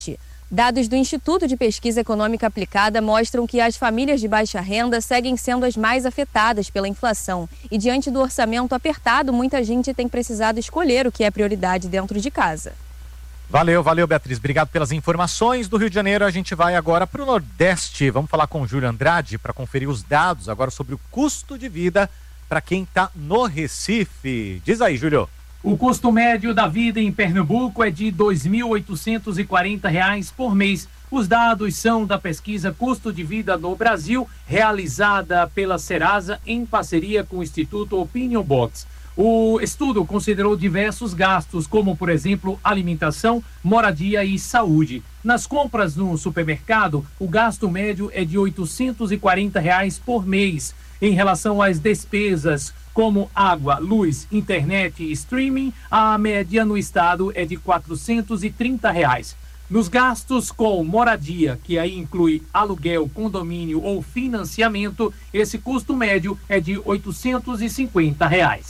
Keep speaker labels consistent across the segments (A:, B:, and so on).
A: Dados do Instituto de Pesquisa Econômica Aplicada mostram que as famílias de baixa renda seguem sendo as mais afetadas pela inflação. E diante do orçamento apertado, muita gente tem precisado escolher o que é prioridade dentro de casa.
B: Valeu, Beatriz. Obrigado pelas informações. Do Rio de Janeiro, a gente vai agora para o Nordeste. Vamos falar com o Júlio Andrade para conferir os dados agora sobre o custo de vida para quem está no Recife. Diz aí, Júlio.
C: O custo médio da vida em Pernambuco é de R$ 2.840 por mês. Os dados são da pesquisa Custo de Vida no Brasil, realizada pela Serasa em parceria com o Instituto Opinion Box. O estudo considerou diversos gastos, como, por exemplo, alimentação, moradia e saúde. Nas compras no supermercado, o gasto médio é de R$ 840 por mês. Em relação às despesas, como água, luz, internet e streaming, a média no estado é de R$ 430. Nos gastos com moradia, que aí inclui aluguel, condomínio ou financiamento, esse custo médio é de R$ 850.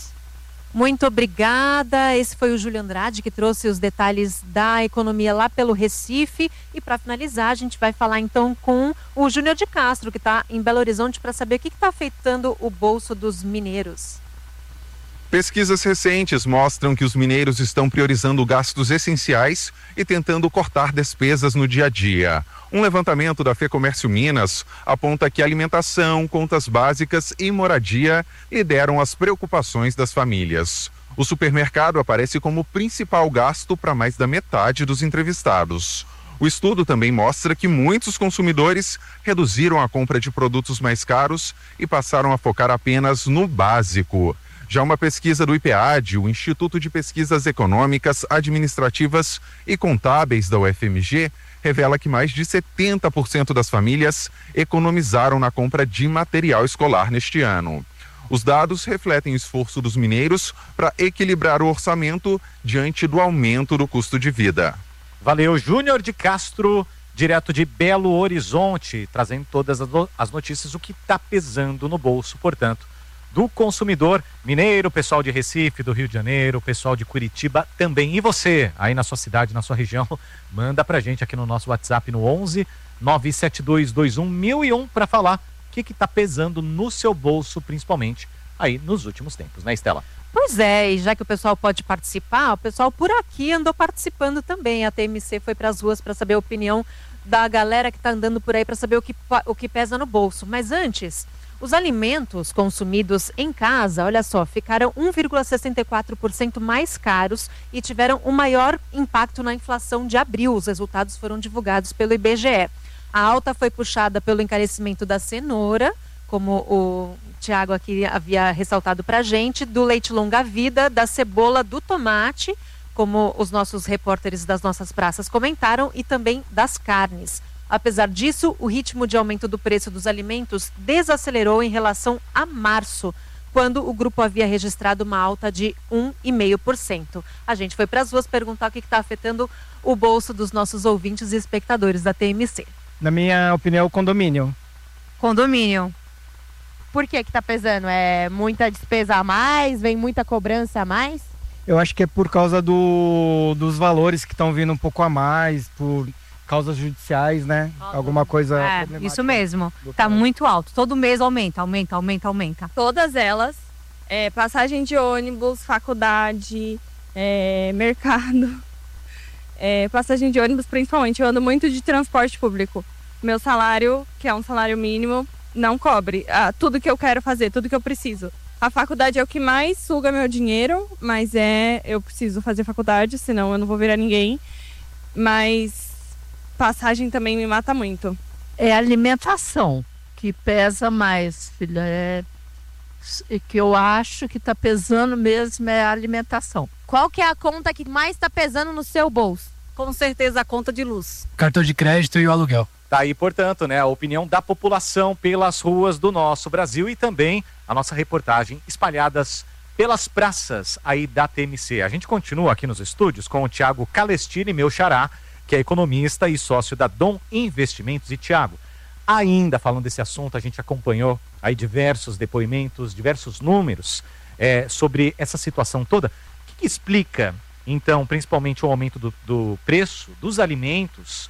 D: Muito obrigada. Esse foi o Júlio Andrade que trouxe os detalhes da economia lá pelo Recife. E para finalizar, a gente vai falar então com o Júnior de Castro, que está em Belo Horizonte, para saber o que está afetando o bolso dos mineiros.
E: Pesquisas recentes mostram que os mineiros estão priorizando gastos essenciais e tentando cortar despesas no dia a dia. Um levantamento da FEComércio Minas aponta que alimentação, contas básicas e moradia lideram as preocupações das famílias. O supermercado aparece como principal gasto para mais da metade dos entrevistados. O estudo também mostra que muitos consumidores reduziram a compra de produtos mais caros e passaram a focar apenas no básico. Já uma pesquisa do IPEAD, o Instituto de Pesquisas Econômicas, Administrativas e Contábeis da UFMG, revela que mais de 70% das famílias economizaram na compra de material escolar neste ano. Os dados refletem o esforço dos mineiros para equilibrar o orçamento diante do aumento do custo de vida.
B: Valeu, Júnior de Castro, direto de Belo Horizonte, trazendo todas as notícias, o que está pesando no bolso, portanto, do consumidor mineiro, pessoal de Recife, do Rio de Janeiro, pessoal de Curitiba também. E você, aí na sua cidade, na sua região, manda pra gente aqui no nosso WhatsApp no 11 97221 1001 para falar o que tá pesando no seu bolso, principalmente aí nos últimos tempos, né, Estela?
D: Pois é, e já que o pessoal pode participar, o pessoal por aqui andou participando também. A TMC foi para as ruas para saber a opinião da galera que tá andando por aí, para saber o que pesa no bolso. Mas antes, os alimentos consumidos em casa, olha só, ficaram 1,64% mais caros e tiveram o maior impacto na inflação de abril. Os resultados foram divulgados pelo IBGE. A alta foi puxada pelo encarecimento da cenoura, como o Tiago aqui havia ressaltado para a gente, do leite longa-vida, da cebola, do tomate, como os nossos repórteres das nossas praças comentaram, e também das carnes. Apesar disso, o ritmo de aumento do preço dos alimentos desacelerou em relação a março, quando o grupo havia registrado uma alta de 1,5%. A gente foi para as ruas perguntar o que está afetando o bolso dos nossos ouvintes e espectadores da TMC.
F: Na minha opinião, o condomínio.
G: Condomínio. Por que está pesando? É muita despesa a mais? Vem muita cobrança a mais?
F: Eu acho que é por causa dos valores que estão vindo um pouco a mais, por causas judiciais, né? Alguma coisa problemática.
G: Isso mesmo. Tá muito alto. Todo mês aumenta.
A: Todas elas, passagem de ônibus, faculdade, mercado, passagem de ônibus principalmente. Eu ando muito de transporte público. Meu salário, que é um salário mínimo, não cobre tudo que eu quero fazer, tudo que eu preciso. A faculdade é o que mais suga meu dinheiro, mas eu preciso fazer faculdade, senão eu não vou virar ninguém. Mas passagem também me mata muito.
H: É a alimentação que pesa mais, filha. Que eu acho que está pesando mesmo é a alimentação.
G: Qual que é a conta que mais está pesando no seu bolso?
D: Com certeza a conta de luz.
I: Cartão de crédito e o aluguel.
B: Tá aí, portanto, né, a opinião da população pelas ruas do nosso Brasil e também a nossa reportagem espalhadas pelas praças aí da TMC. A gente continua aqui nos estúdios com o Tiago Calestini, meu xará, que é economista e sócio da Dom Investimentos. E Tiago, ainda falando desse assunto, a gente acompanhou aí diversos depoimentos, diversos números sobre essa situação toda. O que explica, Então, principalmente o aumento do preço dos alimentos